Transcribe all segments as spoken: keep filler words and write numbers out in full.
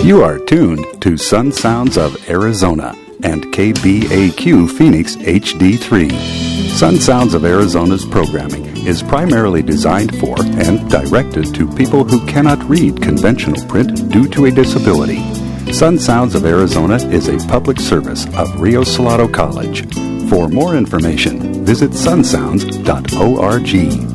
You are tuned to Sun Sounds of Arizona and K B A Q Phoenix H D three. Sun Sounds of Arizona's programming is primarily designed for and directed to people who cannot read conventional print due to a disability. Sun Sounds of Arizona is a public service of Rio Salado College. For more information, visit sun sounds dot org.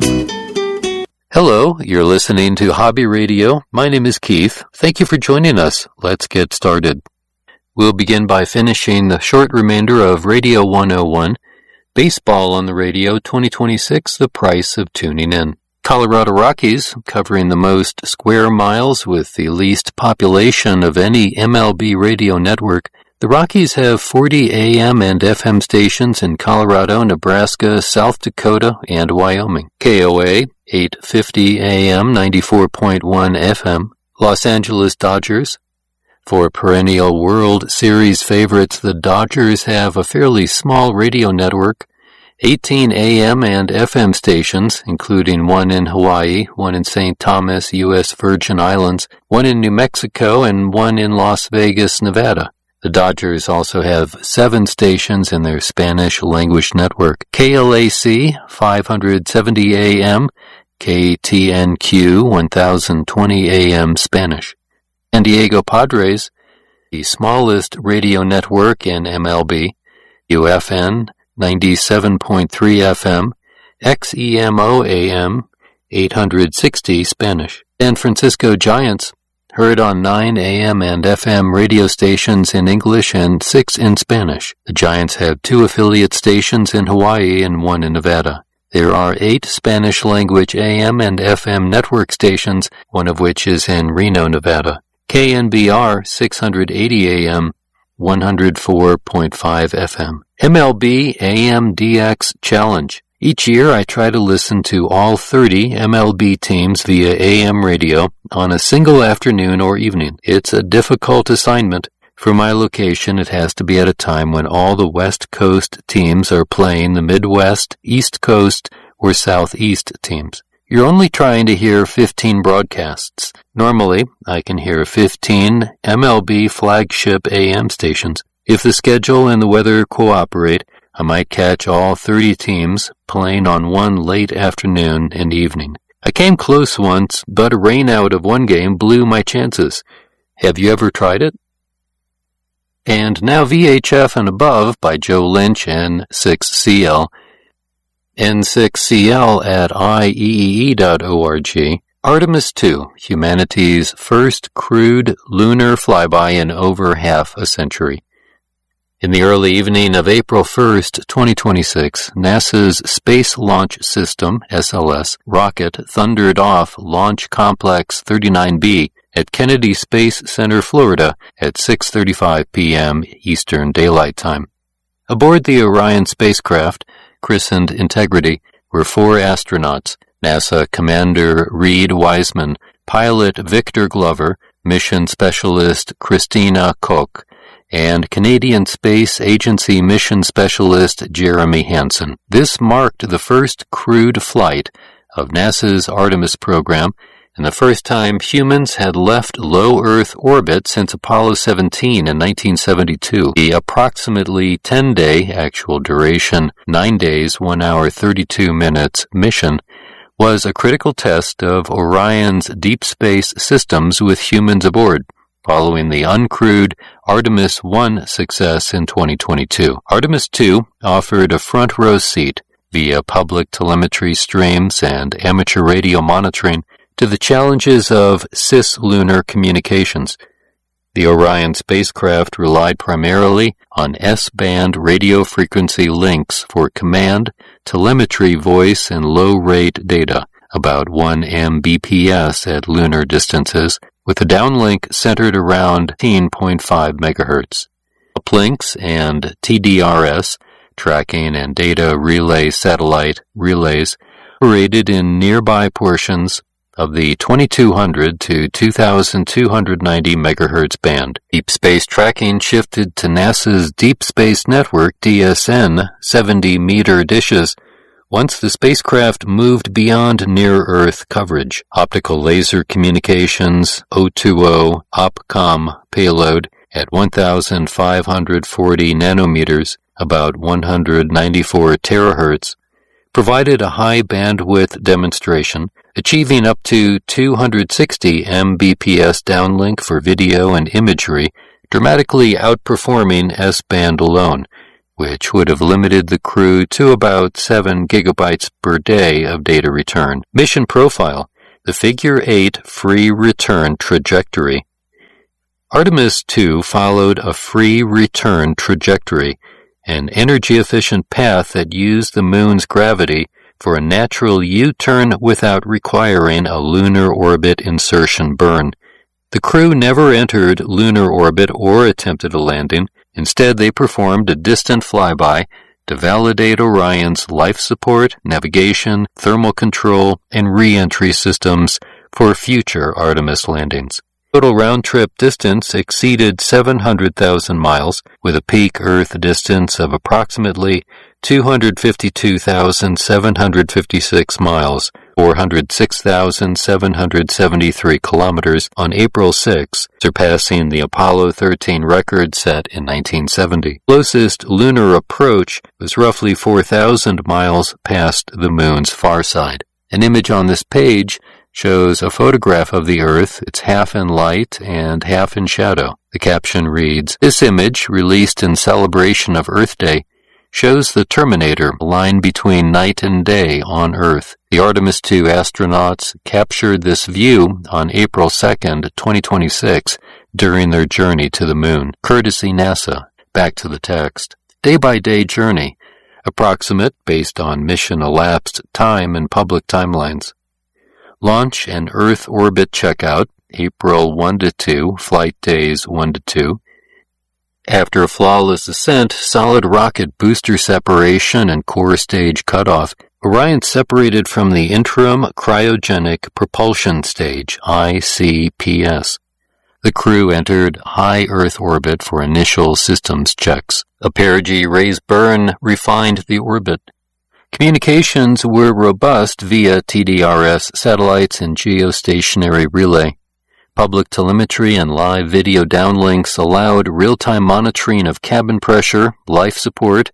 Hello, you're listening to Hobby Radio. My name is Keith. Thank you for joining us. Let's get started. We'll begin by finishing the short remainder of Radio one oh one, Baseball on the Radio twenty twenty-six, The Price of Tuning In. Colorado Rockies, covering the most square miles with the least population of any M L B radio network. The Rockies have forty A M and F M stations in Colorado, Nebraska, South Dakota, and Wyoming. K O A, eight fifty A M, ninety-four point one F M. Los Angeles Dodgers. For perennial World Series favorites, the Dodgers have a fairly small radio network, eighteen A M and F M stations, including one in Hawaii, one in Saint Thomas, U S Virgin Islands, one in New Mexico, and one in Las Vegas, Nevada. The Dodgers also have seven stations in their Spanish-language network. K L A C, five seventy A M, K T N Q, one thousand twenty A M Spanish. San Diego Padres, the smallest radio network in M L B, U F N, ninety-seven point three F M, X E M O A M, eight sixty Spanish. San Francisco Giants, heard on nine A M and F M radio stations in English and six in Spanish. The Giants have two affiliate stations in Hawaii and one in Nevada. There are eight Spanish-language A M and F M network stations, one of which is in Reno, Nevada. K N B R, six eighty A M, one oh four point five F M. M L B A M D X Challenge. Each year I try to listen to all thirty M L B teams via A M radio on a single afternoon or evening. It's a difficult assignment. For my location, it has to be at a time when all the West Coast teams are playing the Midwest, East Coast, or Southeast teams. You're only trying to hear fifteen broadcasts. Normally, I can hear fifteen M L B flagship A M stations. If the schedule and the weather cooperate, I might catch all thirty teams playing on one late afternoon and evening. I came close once, but a rainout of one game blew my chances. Have you ever tried it? And now V H F and Above by Joe Lynch, N six C L. N six C L at I E E E dot org. Artemis two, humanity's first crewed lunar flyby in over half a century. In the early evening of April first, twenty twenty-six, NASA's Space Launch System, S L S, rocket thundered off Launch Complex thirty-nine B at Kennedy Space Center, Florida at six thirty-five P M Eastern Daylight Time. Aboard the Orion spacecraft, christened Integrity, were four astronauts: NASA Commander Reed Wiseman, pilot Victor Glover, mission specialist Christina Koch, and Canadian Space Agency mission specialist Jeremy Hansen. This marked the first crewed flight of NASA's Artemis program, and the first time humans had left low Earth orbit since Apollo seventeen in nineteen seventy-two. The approximately ten-day, actual duration, nine days, one hour, thirty-two minutes mission was a critical test of Orion's deep space systems with humans aboard, following the uncrewed Artemis one success in twenty twenty-two. Artemis two offered a front-row seat via public telemetry streams and amateur radio monitoring to the challenges of cislunar communications. The Orion spacecraft relied primarily on S-band radio frequency links for command, telemetry, voice, and low-rate data, about one megabits per second at lunar distances, with the downlink centered around fifteen point five megahertz. Uplinks and T D R S, tracking and data relay satellite relays, operated in nearby portions of the twenty-two hundred to two thousand two hundred ninety megahertz band. Deep space tracking shifted to NASA's Deep Space Network D S N seventy meter dishes, Once the spacecraft moved beyond near-Earth coverage, optical laser communications O two O OPCOM payload at one thousand five hundred forty nanometers, about one hundred ninety-four terahertz, provided a high bandwidth demonstration, achieving up to two hundred sixty megabits per second downlink for video and imagery, dramatically outperforming S-band alone, which would have limited the crew to about seven gigabytes per day of data return. Mission profile: the Figure eight free return trajectory. Artemis two followed a free return trajectory, an energy-efficient path that used the moon's gravity for a natural U-turn without requiring a lunar orbit insertion burn. The crew never entered lunar orbit or attempted a landing. Instead, they performed a distant flyby to validate Orion's life support, navigation, thermal control, and re-entry systems for future Artemis landings. Total round-trip distance exceeded seven hundred thousand miles, with a peak Earth distance of approximately two hundred fifty-two thousand seven hundred fifty-six miles, four hundred six thousand seven hundred seventy-three kilometers on April sixth, surpassing the Apollo thirteen record set in nineteen seventy. Closest lunar approach was roughly four thousand miles past the moon's far side. An image on this page shows a photograph of the Earth. It's half in light and half in shadow. The caption reads, "This image, released in celebration of Earth Day, shows the Terminator, a line between night and day on Earth." The Artemis two astronauts captured this view on April second, twenty twenty-six, during their journey to the moon. Courtesy NASA. Back to the text. Day-by-day journey. Approximate, based on mission-elapsed time and public timelines. Launch and Earth orbit checkout, April first to second, flight days one to two. After a flawless ascent, solid rocket booster separation and core stage cutoff, Orion separated from the interim cryogenic propulsion stage, I C P S. The crew entered high Earth orbit for initial systems checks. A perigee raise burn refined the orbit. Communications were robust via T D R S satellites and geostationary relay. Public telemetry and live video downlinks allowed real-time monitoring of cabin pressure, life support,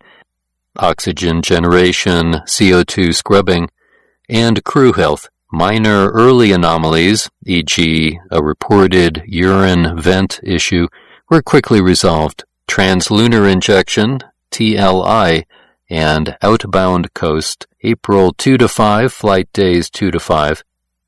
oxygen generation, C O two scrubbing, and crew health. Minor early anomalies, for example a reported urine vent issue, were quickly resolved. Translunar injection, T L I, and outbound coast, April second to fifth, flight days two to five.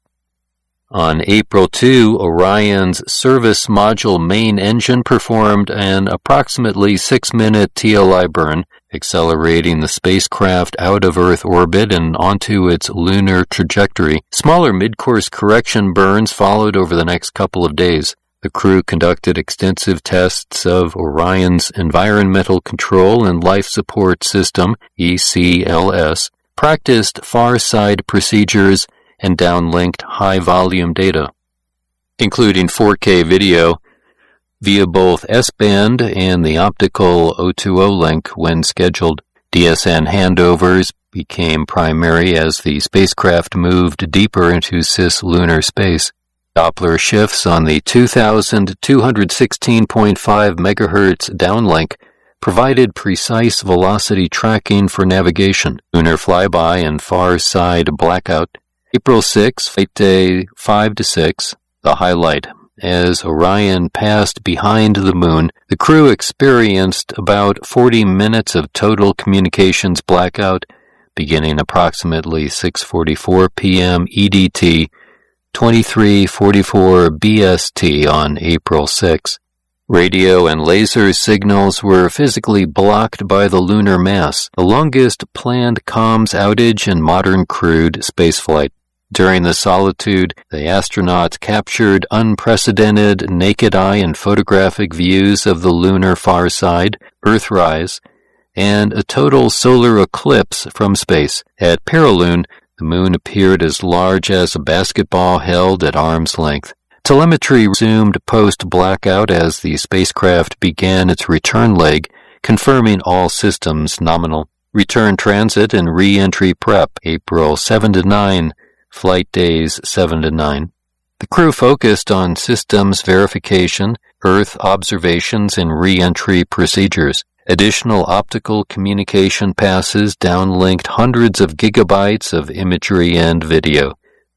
On April second, Orion's service module main engine performed an approximately six-minute T L I burn, accelerating the spacecraft out of Earth orbit and onto its lunar trajectory. Smaller mid-course correction burns followed over the next couple of days. The crew conducted extensive tests of Orion's Environmental Control and Life Support System, E C L S, practiced far-side procedures, and downlinked high-volume data, including four K video, via both S-band and the optical O two O link when scheduled. D S N handovers became primary as the spacecraft moved deeper into cislunar space. Doppler shifts on the two thousand two hundred sixteen point five megahertz downlink provided precise velocity tracking for navigation. Lunar flyby and far side blackout. April sixth, flight day five to six, the highlight. As Orion passed behind the moon, the crew experienced about forty minutes of total communications blackout, beginning approximately six forty-four p.m. E D T, twenty-three forty-four B S T on April sixth. Radio and laser signals were physically blocked by the lunar mass, the longest planned comms outage in modern crewed spaceflight. During the solitude, the astronauts captured unprecedented naked-eye and photographic views of the lunar far side, Earthrise, and a total solar eclipse from space. At Perilune, the moon appeared as large as a basketball held at arm's length. Telemetry resumed post-blackout as the spacecraft began its return leg, confirming all systems nominal. Return transit and re-entry prep, April seventh to ninth, flight days seven to nine. The crew focused on systems verification, Earth observations, and re-entry procedures. Additional optical communication passes downlinked hundreds of gigabytes of imagery and video.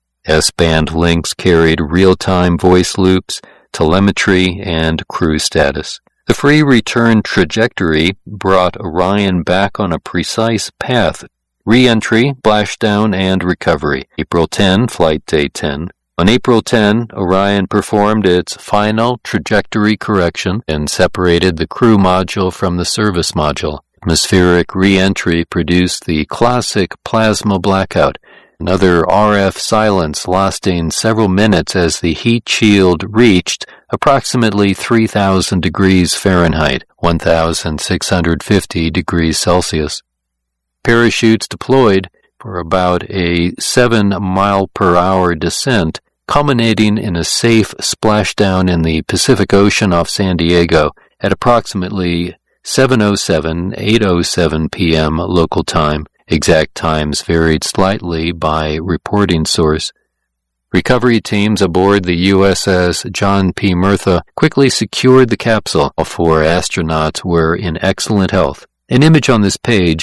S-band links carried real-time voice loops, telemetry, and crew status. The free return trajectory brought Orion back on a precise path. Re-entry, splashdown, and recovery. April tenth, flight day ten. On April tenth, Orion performed its final trajectory correction and separated the crew module from the service module. Atmospheric re-entry produced the classic plasma blackout, another R F silence lasting several minutes as the heat shield reached approximately three thousand degrees Fahrenheit, one thousand six hundred fifty degrees Celsius. Parachutes deployed for about a seven mile per hour descent, culminating in a safe splashdown in the Pacific Ocean off San Diego at approximately seven oh seven, eight oh seven p.m. local time. Exact times varied slightly by reporting source. Recovery teams aboard the U S S John P. Murtha quickly secured the capsule. All four astronauts were in excellent health. An image on this page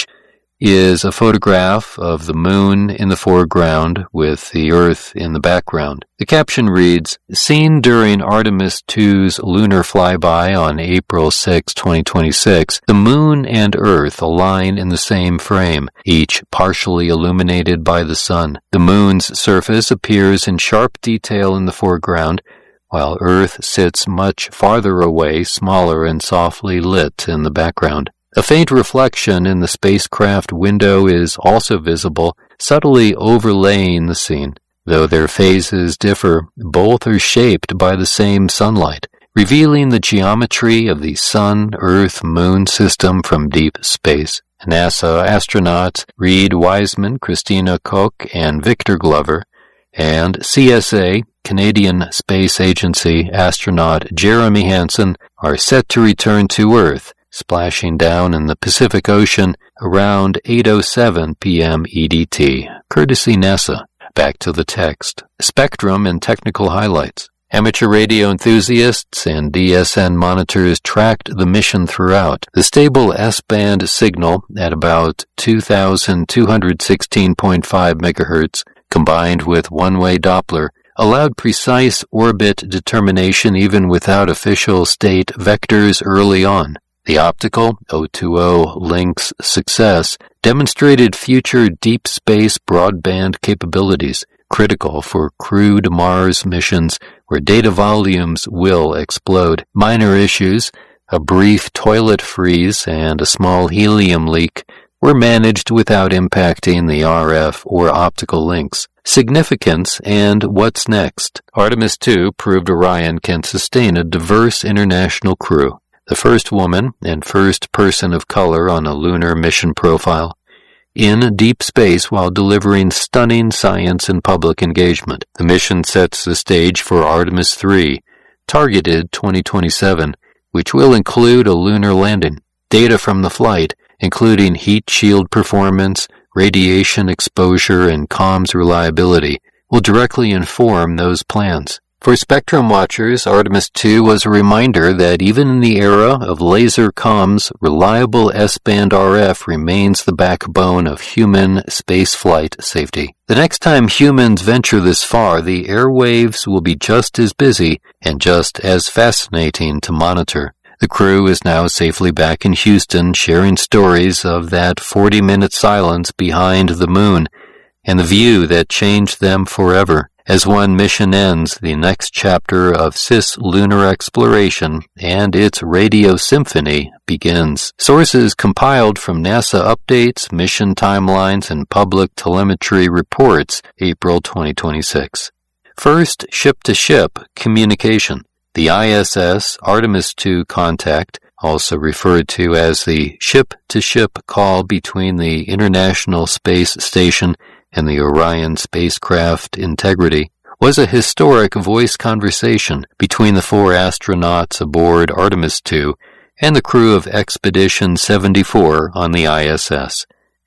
is a photograph of the moon in the foreground with the Earth in the background. The caption reads, "Seen during Artemis two's lunar flyby on April sixth, twenty twenty-six, the moon and Earth align in the same frame, each partially illuminated by the sun. The moon's surface appears in sharp detail in the foreground, while Earth sits much farther away, smaller and softly lit in the background. A faint reflection in the spacecraft window is also visible, subtly overlaying the scene. Though their phases differ, both are shaped by the same sunlight, revealing the geometry of the Sun-Earth-Moon system from deep space. NASA astronauts Reed Wiseman, Christina Koch, and Victor Glover, and C S A, Canadian Space Agency astronaut Jeremy Hansen, are set to return to Earth, splashing down in the Pacific Ocean around eight oh seven p.m. E D T, courtesy NASA. Back to the text. Spectrum and technical highlights. Amateur radio enthusiasts and D S N monitors tracked the mission throughout. The stable S-band signal at about two thousand two hundred sixteen point five megahertz, combined with one-way Doppler, allowed precise orbit determination even without official state vectors early on. The optical O two O link's success demonstrated future deep space broadband capabilities, critical for crewed Mars missions where data volumes will explode. Minor issues, a brief toilet freeze and a small helium leak, were managed without impacting the R F or optical links. Significance and what's next. Artemis two proved Orion can sustain a diverse international crew. The first woman and first person of color on a lunar mission profile, in deep space while delivering stunning science and public engagement. The mission sets the stage for Artemis three, targeted twenty twenty-seven, which will include a lunar landing. Data from the flight, including heat shield performance, radiation exposure, and comms reliability, will directly inform those plans. For Spectrum watchers, Artemis two was a reminder that even in the era of laser comms, reliable S-band R F remains the backbone of human spaceflight safety. The next time humans venture this far, the airwaves will be just as busy and just as fascinating to monitor. The crew is now safely back in Houston, sharing stories of that forty-minute silence behind the moon and the view that changed them forever. As one mission ends, the next chapter of cislunar exploration and its radio symphony begins. Sources compiled from NASA updates, mission timelines, and public telemetry reports, April twenty twenty-six. First, ship-to-ship communication. The I S S Artemis two contact, also referred to as the ship-to-ship call between the International Space Station and the Orion spacecraft Integrity, was a historic voice conversation between the four astronauts aboard Artemis two and the crew of Expedition seventy-four on the I S S.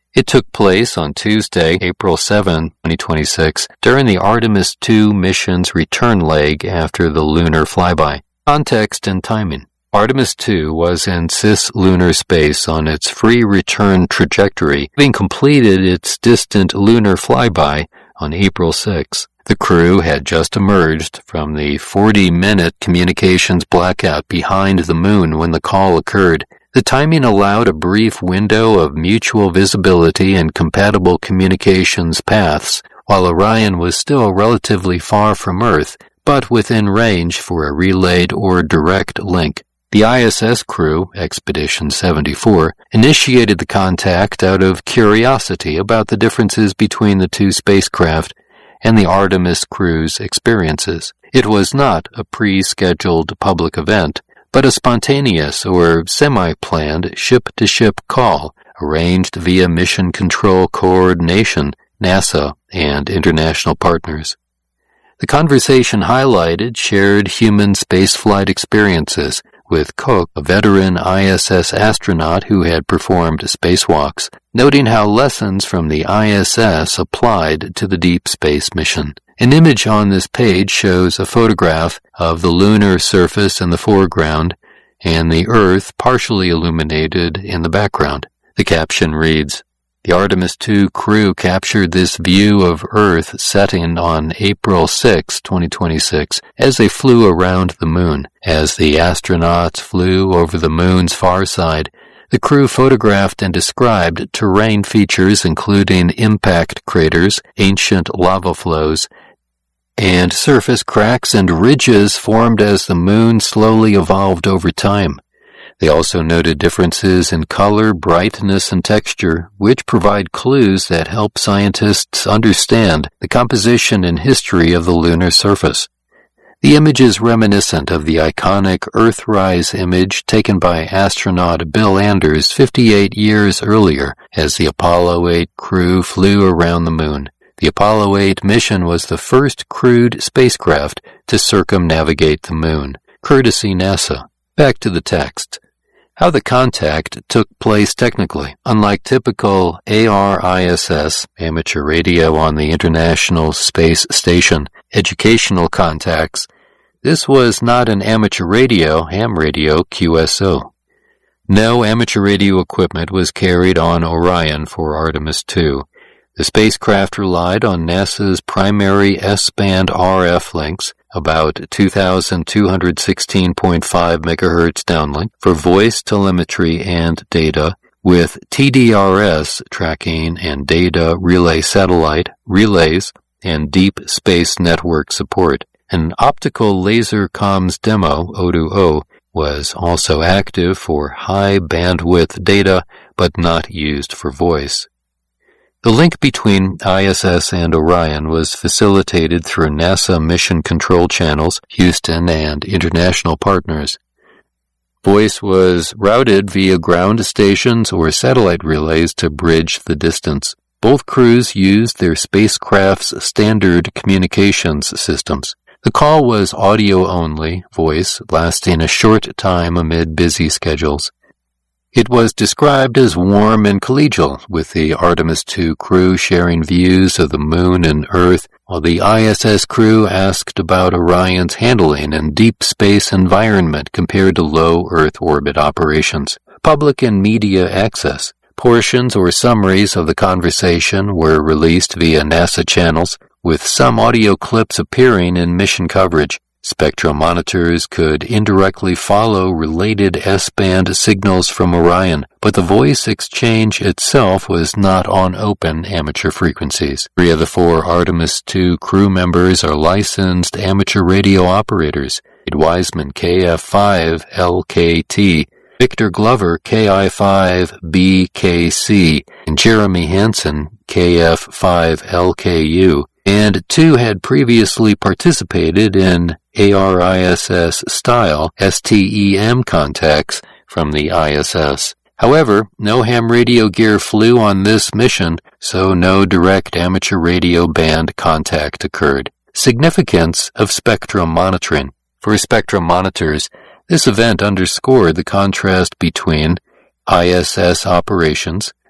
It took place on Tuesday, April seventh, twenty twenty-six, during the Artemis two mission's return leg after the lunar flyby. Context and timing. Artemis two was in cislunar space on its free return trajectory, having completed its distant lunar flyby on April sixth. The crew had just emerged from the forty-minute communications blackout behind the moon when the call occurred. The timing allowed a brief window of mutual visibility and compatible communications paths, while Orion was still relatively far from Earth, but within range for a relayed or direct link. The I S S crew, Expedition seventy-four, initiated the contact out of curiosity about the differences between the two spacecraft and the Artemis crew's experiences. It was not a pre-scheduled public event, but a spontaneous or semi-planned ship-to-ship call arranged via Mission Control Coordination, NASA, and international partners. The conversation highlighted shared human spaceflight experiences, with Cook, a veteran I S S astronaut who had performed spacewalks, noting how lessons from the I S S applied to the deep space mission. An image on this page shows a photograph of the lunar surface in the foreground and the Earth partially illuminated in the background. The caption reads, "The Artemis two crew captured this view of Earth setting on April sixth, twenty twenty-six, as they flew around the moon. As the astronauts flew over the moon's far side, the crew photographed and described terrain features including impact craters, ancient lava flows, and surface cracks and ridges formed as the moon slowly evolved over time. They also noted differences in color, brightness, and texture, which provide clues that help scientists understand the composition and history of the lunar surface. The image is reminiscent of the iconic Earthrise image taken by astronaut Bill Anders fifty-eight years earlier as the Apollo eight crew flew around the moon. The Apollo eight mission was the first crewed spacecraft to circumnavigate the moon, courtesy NASA. Back to the text. How the contact took place technically. Unlike typical A R I S S, amateur radio on the International Space Station, educational contacts, this was not an amateur radio, ham radio, Q S O. No amateur radio equipment was carried on Orion for Artemis two. The spacecraft relied on NASA's primary S-band R F links, about two thousand two hundred sixteen point five megahertz downlink, for voice telemetry and data, with T D R S tracking and data relay satellite, relays, and deep space network support. An optical laser comms demo, O two O, was also active for high bandwidth data, but not used for voice. The link between I S S and Orion was facilitated through NASA Mission Control Channels, Houston, and international partners. Voice was routed via ground stations or satellite relays to bridge the distance. Both crews used their spacecraft's standard communications systems. The call was audio-only, voice, lasting a short time amid busy schedules. It was described as warm and collegial, with the Artemis two crew sharing views of the moon and Earth, while the I S S crew asked about Orion's handling and deep space environment compared to low Earth orbit operations. Public and media access. Portions or summaries of the conversation were released via NASA channels, with some audio clips appearing in mission coverage. Spectrum monitors could indirectly follow related S-band signals from Orion, but the voice exchange itself was not on open amateur frequencies. Three of the four Artemis two crew members are licensed amateur radio operators: Ed Wiseman, K F five L K T, Victor Glover, K I five B K C, and Jeremy Hansen, K F five L K U. And two had previously participated in A R I S S-style S T E M contacts from the I S S. However, no ham radio gear flew on this mission, so no direct amateur radio band contact occurred. Significance of spectrum monitoring. For spectrum monitors, this event underscored the contrast between I S S operations,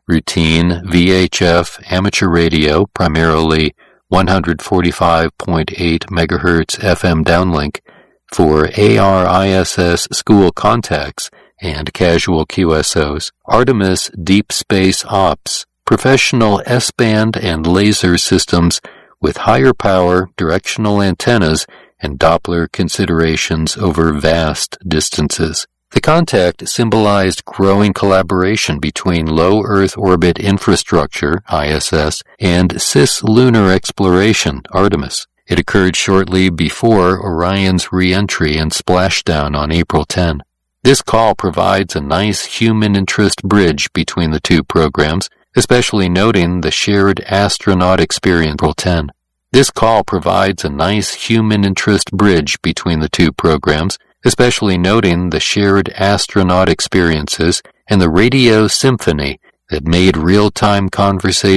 routine V H F amateur radio, primarily one forty-five point eight megahertz F M downlink for A R I S S school contacts and casual Q S Os, Artemis Deep Space Ops, professional S-band and laser systems with higher power directional antennas and Doppler considerations over vast distances. The contact symbolized growing collaboration between low Earth orbit infrastructure, I S S, and cislunar exploration, Artemis. It occurred shortly before Orion's re-entry and splashdown on April tenth. This call provides a nice human interest bridge between the two programs, especially noting the shared astronaut experience April tenth. This call provides a nice human interest bridge between the two programs, especially noting the shared astronaut experiences and the radio symphony that made real-time conversation